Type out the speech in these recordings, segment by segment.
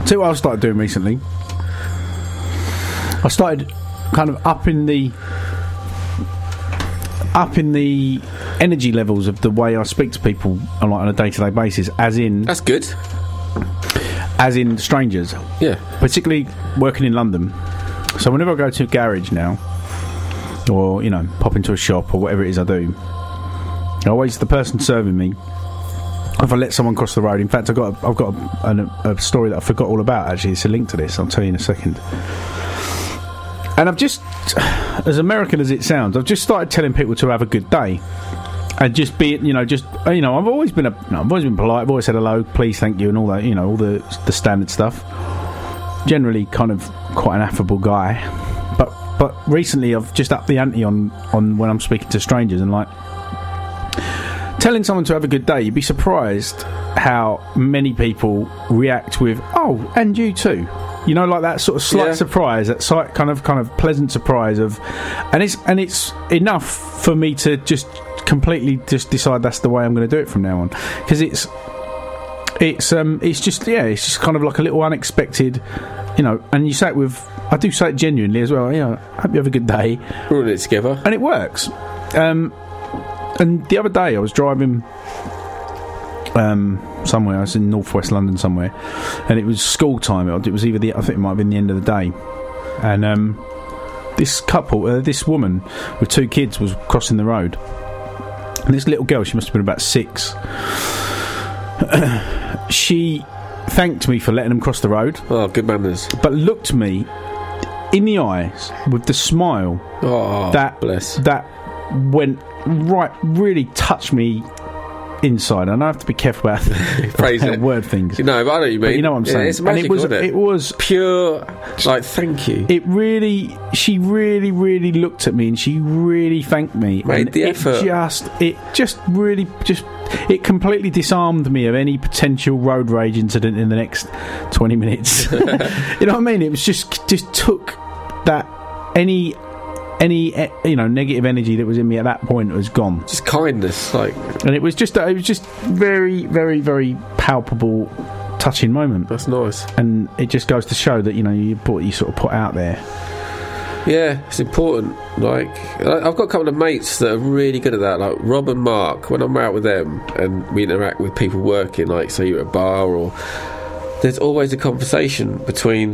See what I started doing recently? I started kind of upping the energy levels of the way I speak to people on a day-to-day basis, as in... That's good. As in strangers. Yeah. Particularly working in London. So whenever I go to a garage now, or, you know, pop into a shop or whatever it is I do, the person serving me, if I let someone cross the road, in fact I've got a story that I forgot all about, actually. It's a link to this, I'll tell you in a second. And I've just, as American as it sounds, I've just started telling people to have a good day. And just be, I've always been polite. I've always said hello, please, thank you, and all that, all the standard stuff. Generally, kind of quite an affable guy. But recently, I've just upped the ante on when I'm speaking to strangers, and like telling someone to have a good day. You'd be surprised how many people react with, "Oh, and you too." Like that sort of slight surprise, that slight kind of pleasant surprise of, and it's enough for me to just completely just decide that's the way I'm going to do it from now on, because it's just kind of like a little unexpected, and you say it with, I do say it genuinely as well, I hope you have a good day. We're in it together. And it works. And the other day I was driving somewhere, I was in northwest London somewhere, and it was school time. It was either I think it might have been the end of the day, and this couple, this woman with two kids was crossing the road, and this little girl, she must have been about 6, she thanked me for letting them cross the road. Oh, good manners. But looked me in the eyes with the smile that went right, really touched me inside. And I have to be careful about word things. But I know what you mean. But you know what I'm saying. It's magical, isn't it? It was pure, like, thank you. She really, really looked at me, and she really thanked me. Made the effort. It completely disarmed me of any potential road rage incident in the next 20 minutes. You know what I mean? It was just took that any negative energy that was in me at that point was gone. Just kindness, like, and it was just very, very, very palpable, touching moment. That's nice, and it just goes to show that you sort of put out there. Yeah, it's important. Like, I've got a couple of mates that are really good at that, like Rob and Mark. When I'm out with them and we interact with people working, like say you're at a bar, or there's always a conversation between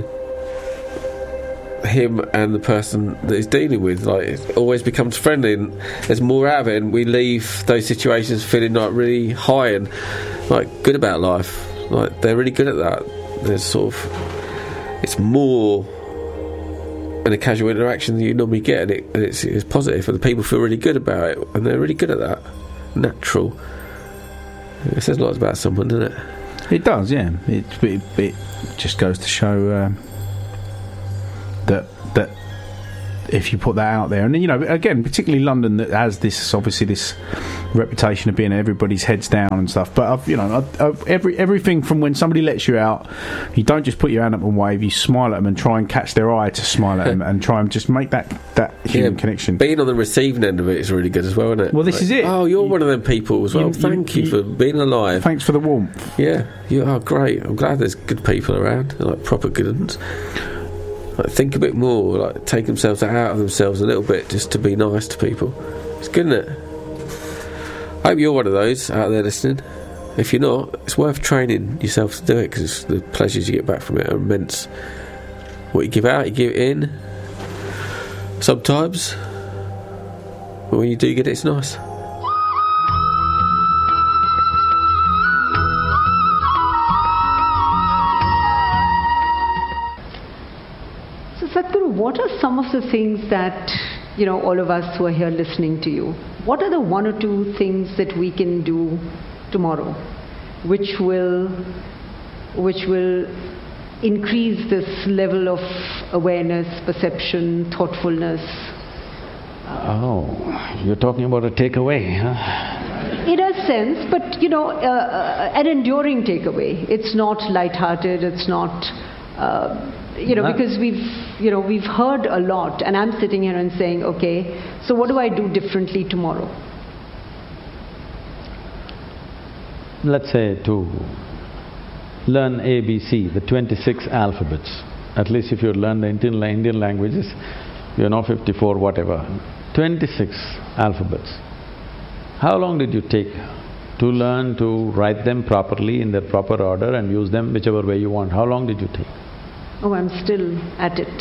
him and the person that he's dealing with. Like, it always becomes friendly, and there's more out of it, and we leave those situations feeling like really high and like good about life. Like, they're really good at that. There's sort of, it's more in a casual interaction than you normally get, and it's positive, and the people feel really good about it, and they're really good at that. Natural. It says a lot about someone, doesn't it? It does, yeah. It just goes to show that if you put that out there, and again, particularly London, that has this reputation of being everybody's heads down and stuff. But everything from when somebody lets you out, you don't just put your hand up and wave. You smile at them and try and catch their eye to smile at them, and try and just make that human connection. Being on the receiving end of it is really good as well, isn't it? Well, this is it. Oh, you're one of them people as well. Thank you for being alive. Thanks for the warmth. Yeah, you are great. I'm glad there's good people around, like proper good ones. Like, think a bit more, like take themselves out of themselves a little bit just to be nice to people. It's good, isn't it? I hope you're one of those out there listening. If you're not, it's worth training yourself to do it, because the pleasures you get back from it are immense. What you give out, you give it in. Sometimes, but when you do get it, it's nice. Sadhguru, what are some of the things that, all of us who are here listening to you, what are the one or two things that we can do tomorrow which will increase this level of awareness, perception, thoughtfulness? Oh, you're talking about a takeaway, huh? In a sense, but, an enduring takeaway. It's not lighthearted, it's not... because we've heard a lot, and I'm sitting here and saying, okay, so what do I do differently tomorrow? Let's say to learn ABC, the 26 alphabets. At least if you learn the Indian languages, you know 54 whatever. 26 alphabets. How long did you take to learn to write them properly in their proper order and use them whichever way you want? How long did you take? Oh, I'm still at it.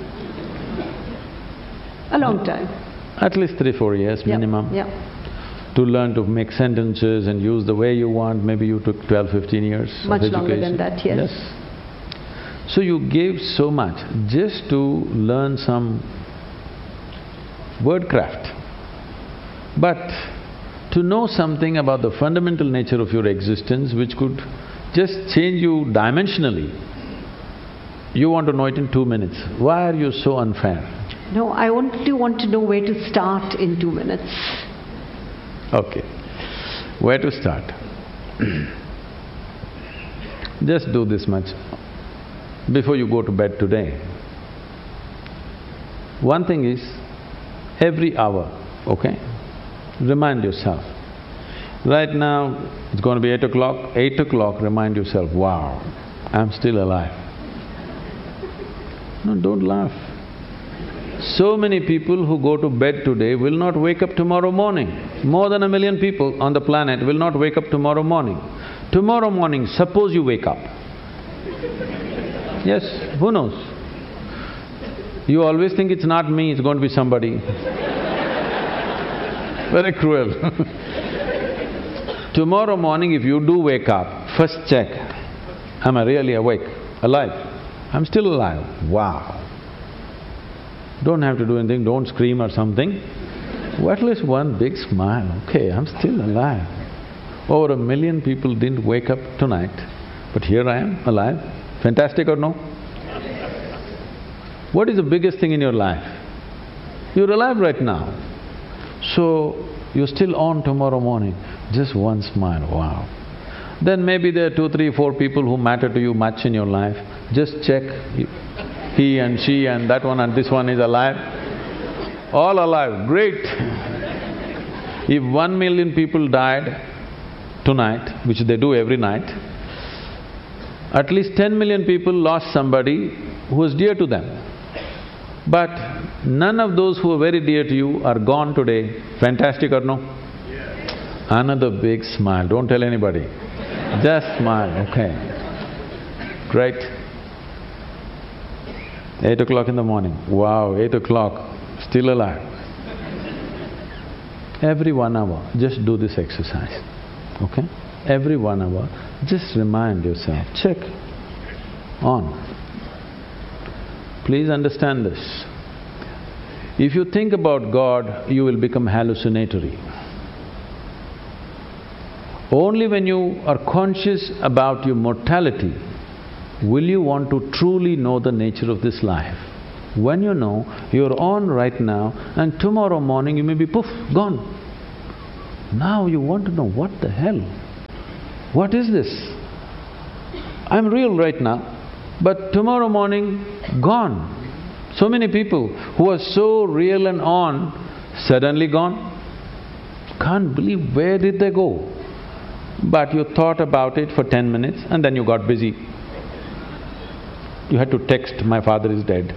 A long time. At least 3-4 years minimum. Yeah. To learn to make sentences and use the way you want, maybe you took 12-15 years Much of education. longer than that, yes. So you gave so much just to learn some wordcraft. But to know something about the fundamental nature of your existence which could just change you dimensionally, you want to know it in 2 minutes. Why are you so unfair? No, I only want to know where to start in 2 minutes. Okay. Where to start? Just do this much before you go to bed today. One thing is, every hour, okay, remind yourself. Right now, it's going to be 8 o'clock. 8 o'clock, remind yourself, wow, I'm still alive. No, don't laugh. So many people who go to bed today will not wake up tomorrow morning. More than 1 million people on the planet will not wake up tomorrow morning. Tomorrow morning, suppose you wake up. Yes, who knows? You always think it's not me, it's going to be somebody. Very cruel. Tomorrow morning if you do wake up, first check, am I really awake, alive? I'm still alive. Wow. Don't have to do anything, don't scream or something. At least one big smile, okay, I'm still alive. Over 1 million people didn't wake up tonight, but here I am, alive. Fantastic or no? What is the biggest thing in your life? You're alive right now. So, you're still on tomorrow morning, just one smile, wow. Then maybe there are 2, 3, 4 people who matter to you much in your life. Just check, he and she and that one and this one is alive. All alive, great. If 1 million people died tonight, which they do every night, at least 10 million people lost somebody who was dear to them. But none of those who are very dear to you are gone today. Fantastic or no? Yeah. Another big smile, don't tell anybody. Just smile, okay. Great. 8 o'clock in the morning, wow, 8 o'clock, still alive. Every 1 hour, just do this exercise, okay? Every 1 hour, just remind yourself, check on. Please understand this. If you think about God, you will become hallucinatory. Only when you are conscious about your mortality will you want to truly know the nature of this life. When you know, you're on right now and tomorrow morning you may be poof, gone. Now you want to know, what the hell? What is this? I'm real right now, but tomorrow morning, gone. So many people who are so real and on, suddenly gone. Can't believe, where did they go? But you thought about it for 10 minutes and then you got busy. You had to text, my father is dead.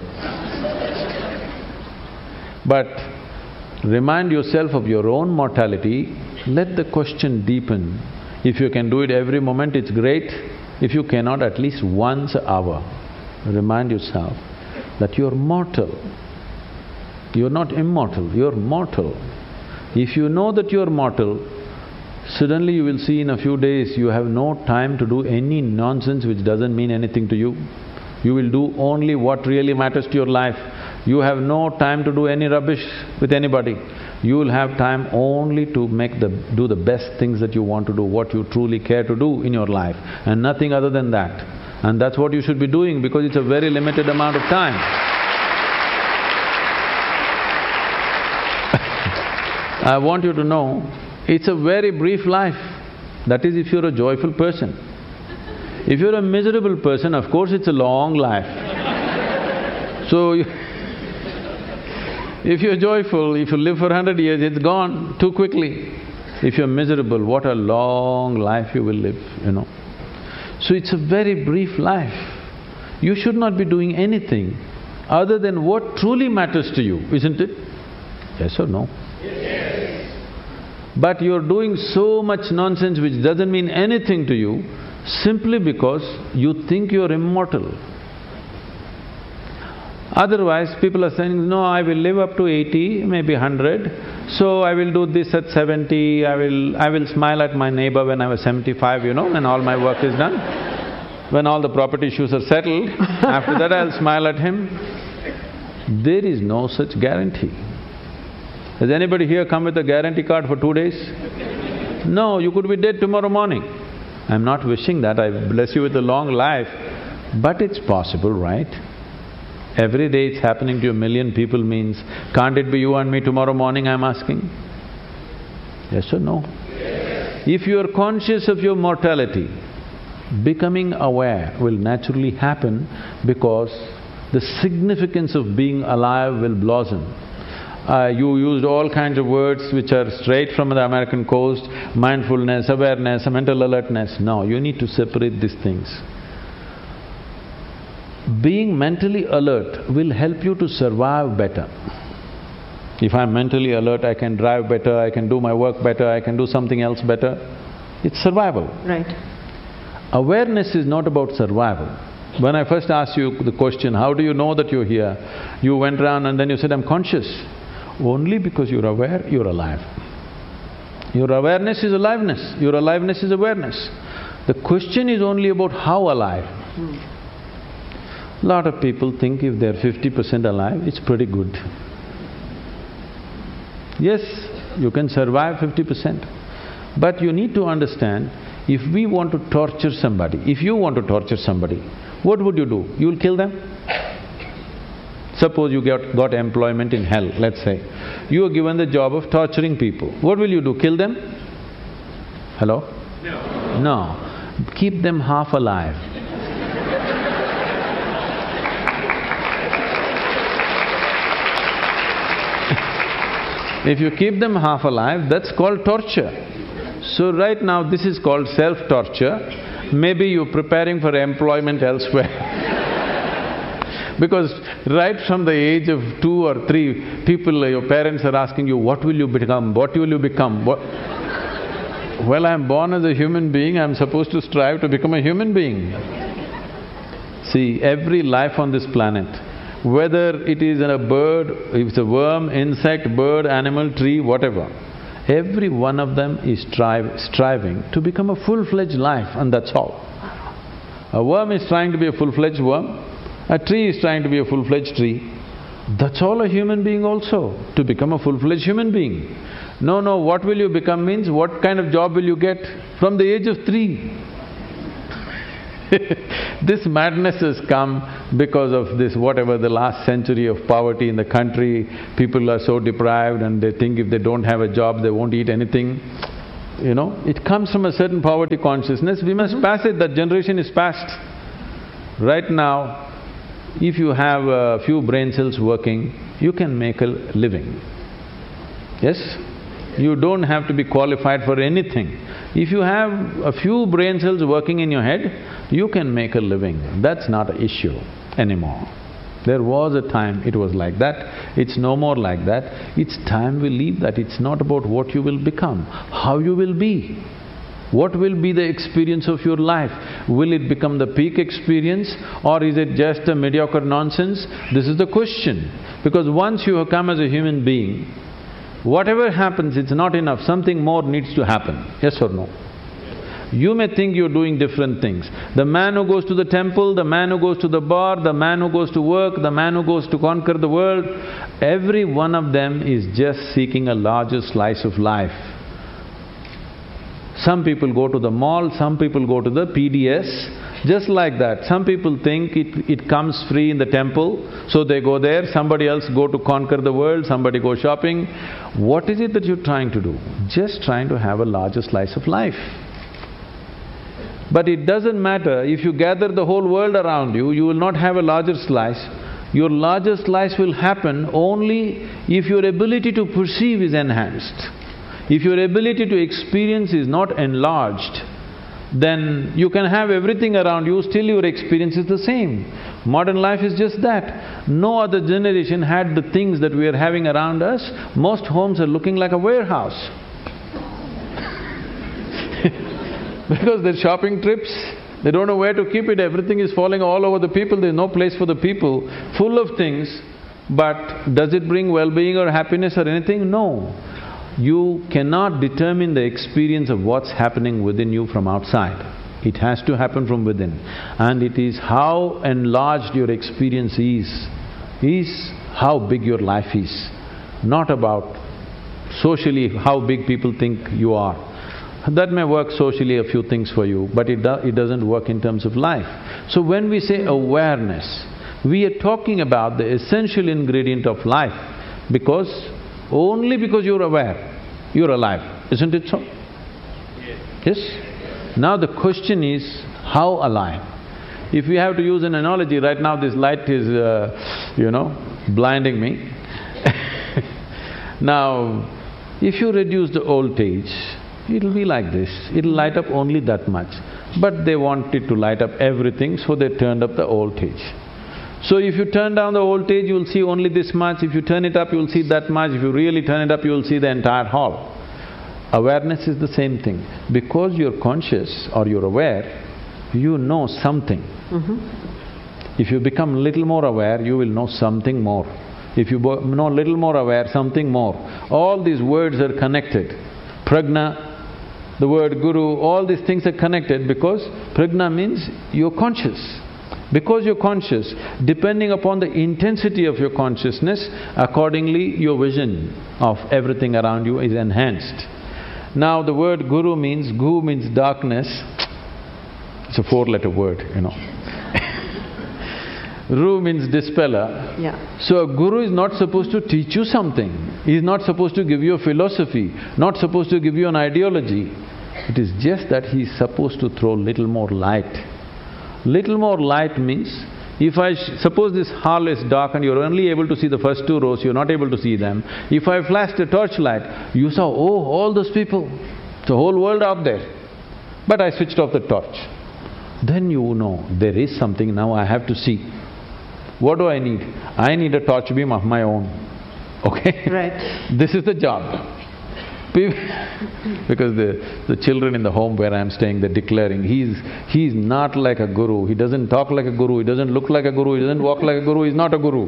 But remind yourself of your own mortality, let the question deepen. If you can do it every moment, it's great. If you cannot, at least once an hour, remind yourself that you're mortal. You're not immortal, you're mortal. If you know that you're mortal, suddenly you will see in a few days you have no time to do any nonsense which doesn't mean anything to you. You will do only what really matters to your life. You have no time to do any rubbish with anybody. You will have time only to do the best things that you want to do, what you truly care to do in your life, and nothing other than that. And that's what you should be doing because it's a very limited amount of time. I want you to know, it's a very brief life. That is if you're a joyful person. If you're a miserable person, of course it's a long life. So, if you're joyful, if you live for 100 years, it's gone too quickly. If you're miserable, what a long life you will live, you know. So it's a very brief life. You should not be doing anything other than what truly matters to you, isn't it? Yes or no? Yes. But you're doing so much nonsense which doesn't mean anything to you simply because you think you're immortal. Otherwise, people are saying, no, I will live up to 80, maybe 100, so I will do this at 70, I will smile at my neighbor when I was 75, when all my work is done. When all the property issues are settled, after that I'll smile at him. There is no such guarantee. Has anybody here come with a guarantee card for 2 days? No, you could be dead tomorrow morning. I'm not wishing that, I bless you with a long life, but it's possible, right? Every day it's happening to a million people means, can't it be you and me tomorrow morning, I'm asking? Yes or no? Yes. If you are conscious of your mortality, becoming aware will naturally happen because the significance of being alive will blossom. You used all kinds of words which are straight from the American coast, mindfulness, awareness, mental alertness. No, you need to separate these things. Being mentally alert will help you to survive better. If I'm mentally alert, I can drive better, I can do my work better, I can do something else better. It's survival. Right. Awareness is not about survival. When I first asked you the question, how do you know that you're here? You went around and then you said, I'm conscious. Only because you're aware, you're alive. Your awareness is aliveness, your aliveness is awareness. The question is only about how alive. Lot of people think if they're 50% alive, it's pretty good. Yes, you can survive 50%. But you need to understand, if we want to torture somebody, if you want to torture somebody, what would you do? You'll kill them? Suppose you got employment in hell, let's say. You are given the job of torturing people. What will you do? Kill them? Hello? No. No. Keep them half alive. If you keep them half alive, that's called torture. So right now this is called self-torture. Maybe you're preparing for employment elsewhere. Because right from the age of 2 or 3, people, your parents are asking you, what will you become? What will you become? Well, I'm born as a human being, I'm supposed to strive to become a human being. See, every life on this planet, whether it is a bird, if it's a worm, insect, bird, animal, tree, whatever, every one of them is striving to become a full-fledged life, and that's all. A worm is trying to be a full-fledged worm, a tree is trying to be a full-fledged tree. That's all a human being also, to become a full-fledged human being. No, what will you become means what kind of job will you get from the age of 3? This madness has come because of this whatever the last century of poverty in the country. People are so deprived and they think if they don't have a job they won't eat anything. It comes from a certain poverty consciousness. We must pass it, that generation is past. Right now, if you have a few brain cells working, you can make a living. Yes? You don't have to be qualified for anything. If you have a few brain cells working in your head, you can make a living. That's not an issue anymore. There was a time it was like that, it's no more like that. It's time we leave that. It's not about what you will become, how you will be. What will be the experience of your life? Will it become the peak experience or is it just a mediocre nonsense? This is the question. Because once you have come as a human being, whatever happens, it's not enough, something more needs to happen, yes or no? You may think you're doing different things. The man who goes to the temple, the man who goes to the bar, the man who goes to work, the man who goes to conquer the world, every one of them is just seeking a larger slice of life. Some people go to the mall, some people go to the PDS, just like that. Some people think it comes free in the temple, so they go there, somebody else go to conquer the world, somebody go shopping. What is it that you're trying to do? Just trying to have a larger slice of life. But it doesn't matter, if you gather the whole world around you, you will not have a larger slice. Your larger slice will happen only if your ability to perceive is enhanced. If your ability to experience is not enlarged, then you can have everything around you, still your experience is the same. Modern life is just that. No other generation had the things that we are having around us. Most homes are looking like a warehouse. Because they're shopping trips, they don't know where to keep it, everything is falling all over the people, there's no place for the people, full of things. But does it bring well-being or happiness or anything? No. You cannot determine the experience of what's happening within you from outside. It has to happen from within. And it is how enlarged your experience is how big your life is. Not about socially how big people think you are. That may work socially, a few things for you, but it doesn't work in terms of life. So when we say awareness, we are talking about the essential ingredient of life, because only because you're aware, you're alive, isn't it so? Yes? Now the question is, how alive? If we have to use an analogy, right now this light is, blinding me. Now, if you reduce the voltage, it'll be like this, it'll light up only that much. But they want it to light up everything, so they turned up the voltage. So if you turn down the voltage, you'll see only this much, if you turn it up, you'll see that much, if you really turn it up, you'll see the entire hall. Awareness is the same thing. Because you're conscious or you're aware, you know something. If you become little more aware, you will know something more. If you know little more aware, something more. All these words are connected. Prajna, the word guru, all these things are connected because prajna means you're conscious. Because you're conscious, depending upon the intensity of your consciousness, accordingly your vision of everything around you is enhanced. Now the word guru means, gu means darkness, it's a four-letter word, Ru means dispeller. Yeah. So a guru is not supposed to teach you something. He is not supposed to give you a philosophy, not supposed to give you an ideology. It is just that he is supposed to throw little more light. Little more light means, if suppose this hall is dark and you're only able to see the first two rows, you're not able to see them. If I flashed a torchlight, you saw, oh, all those people, the whole world out there. But I switched off the torch. Then you know, there is something now I have to see. What do I need? I need a torch beam of my own, okay? Right. This is the job. Because the children in the home where I'm staying, they're declaring, he's not like a guru, he doesn't talk like a guru, he doesn't look like a guru, he doesn't walk like a guru, he's not a guru.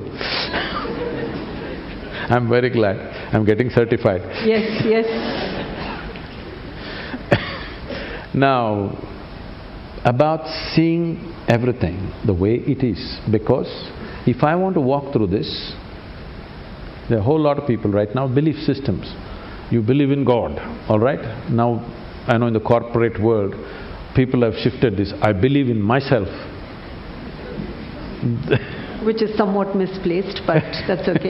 I'm very glad, I'm getting certified. Yes, yes. Now, about seeing everything the way it is, because if I want to walk through this, there are a whole lot of people right now, belief systems. You believe in God, all right? Now, I know in the corporate world, people have shifted this, I believe in myself. Which is somewhat misplaced, but that's okay.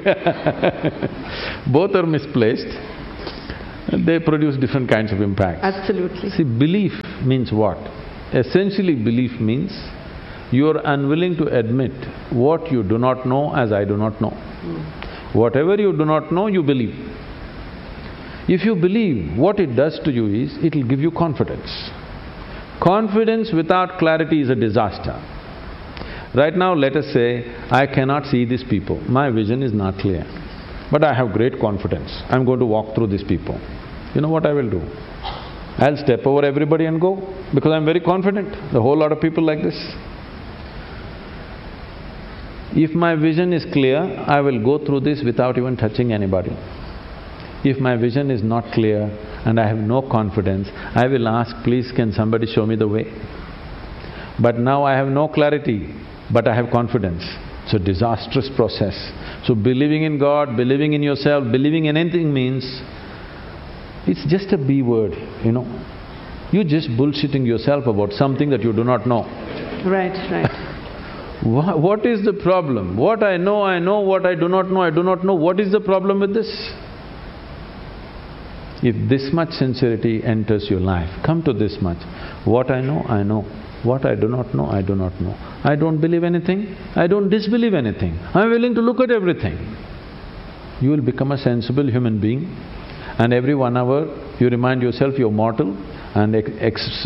Both are misplaced. They produce different kinds of impacts. Absolutely. See, belief means what? Essentially, belief means you are unwilling to admit what you do not know as I do not know. Whatever you do not know, you believe. If you believe, what it does to you is, it'll give you confidence. Confidence without clarity is a disaster. Right now, let us say, I cannot see these people, my vision is not clear. But I have great confidence, I'm going to walk through these people. You know what I will do? I'll step over everybody and go, because I'm very confident, the whole lot of people like this. If my vision is clear, I will go through this without even touching anybody. If my vision is not clear and I have no confidence, I will ask, please can somebody show me the way? But now I have no clarity, but I have confidence. It's a disastrous process. So believing in God, believing in yourself, believing in anything means, it's just a B word, You're just bullshitting yourself about something that you do not know. Right, right. What is the problem? What I know, what I do not know, I do not know. What is the problem with this? If this much sincerity enters your life, come to this much. What I know, I know. What I do not know, I do not know. I don't believe anything, I don't disbelieve anything. I'm willing to look at everything. You will become a sensible human being, and every 1 hour you remind yourself you're mortal, and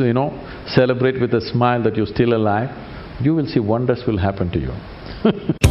celebrate with a smile that you're still alive, you will see wonders will happen to you.